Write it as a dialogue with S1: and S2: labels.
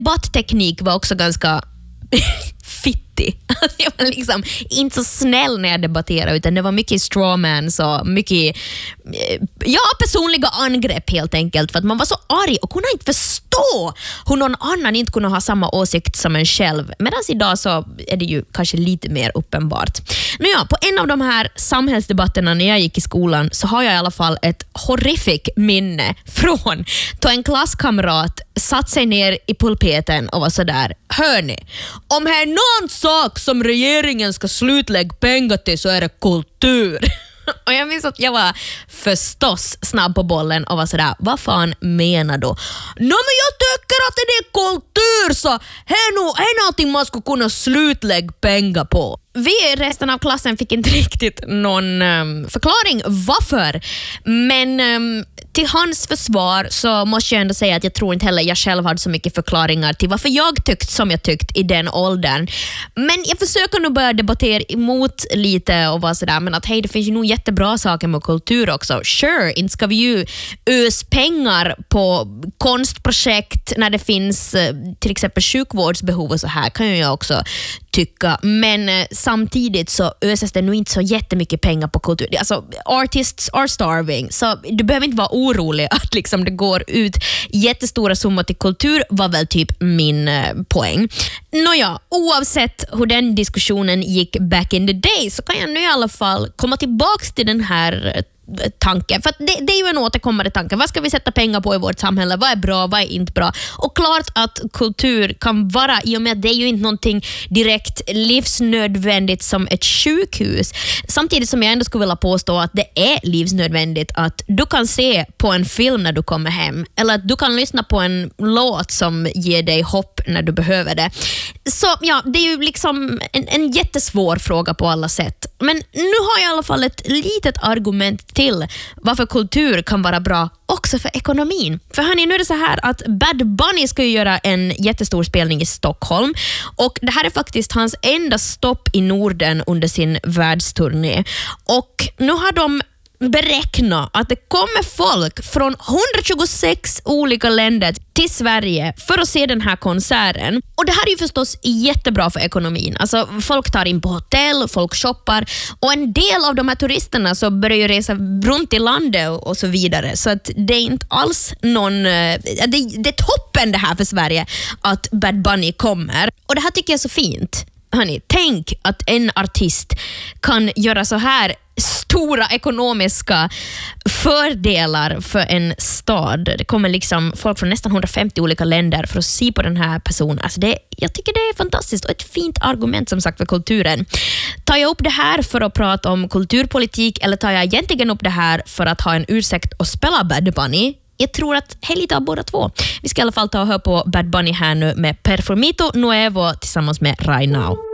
S1: Debattteknik var också ganska fittig. Jag var liksom inte så snäll när jag debatterade, utan det var mycket strawmans och mycket personliga angrepp helt enkelt, för att man var så arg och kunde inte förstå hur någon annan inte kunde ha samma åsikt som en själv. Medan idag så är det ju kanske lite mer uppenbart. På en av de här samhällsdebatterna när jag gick i skolan så har jag i alla fall ett horrific minne från då en klasskamrat satt sig ner i pulpeten och var sådär: hörni, om det är någon sak som regeringen ska slutlägga pengar till så är det kultur. Och jag minns att jag var förstås snabb på bollen och var sådär: vad fan menar du? Men jag tycker att det är kultur, så här är någonting man ska kunna slutlägga pengar på. Vi resten av klassen fick inte riktigt någon förklaring varför, men till hans försvar så måste jag ändå säga att jag tror inte heller jag själv hade så mycket förklaringar till varför jag tyckt som jag tyckt i den åldern. Men jag försöker nog börja debattera emot lite och vara sådär, men att hej, det finns ju nog jättebra saker med kultur också. Sure, inte ska vi ju ös pengar på konstprojekt när det finns till exempel sjukvårdsbehov och så här, kan jag också tycka. Men samtidigt så öses det nog inte så jättemycket pengar på kultur. Alltså, artists are starving, så du behöver inte vara orolig att liksom det går ut jättestora summor till kultur, var väl typ min poäng. Oavsett hur den diskussionen gick back in the day så kan jag nu i alla fall komma tillbaks till den här tanken. För det är ju en återkommande tanke. Vad ska vi sätta pengar på i vårt samhälle? Vad är bra? Vad är inte bra? Och klart att kultur kan vara, i och med att det är ju inte någonting direkt livsnödvändigt som ett sjukhus. Samtidigt som jag ändå skulle vilja påstå att det är livsnödvändigt att du kan se på en film när du kommer hem. Eller att du kan lyssna på en låt som ger dig hopp när du behöver det. Så ja, det är ju liksom en jättesvår fråga på alla sätt. Men nu har jag i alla fall ett litet argument till varför kultur kan vara bra också för ekonomin. För hörni, nu är det så här att Bad Bunny ska ju göra en jättestor spelning i Stockholm, och det här är faktiskt hans enda stopp i Norden under sin världsturné. Och nu har de beräkna att det kommer folk från 126 olika länder till Sverige för att se den här konserten. Och det här är ju förstås jättebra för ekonomin. Alltså, folk tar in på hotell, folk shoppar, och en del av de här turisterna så börjar ju resa runt i landet och så vidare. Så att det är inte alls någon... Det är toppen det här för Sverige att Bad Bunny kommer. Och det här tycker jag är så fint. Hörni, tänk att en artist kan göra så här stora ekonomiska fördelar för en stad. Det kommer liksom folk från nästan 150 olika länder för att se på den här personen. Alltså jag tycker det är fantastiskt och ett fint argument som sagt för kulturen. Tar jag upp det här för att prata om kulturpolitik, eller tar jag egentligen upp det här för att ha en ursäkt att spela Bad Bunny? Jag tror att det är lite av båda två. Vi ska i alla fall ta och höra på Bad Bunny här nu med Performito Nuevo tillsammans med Right Now.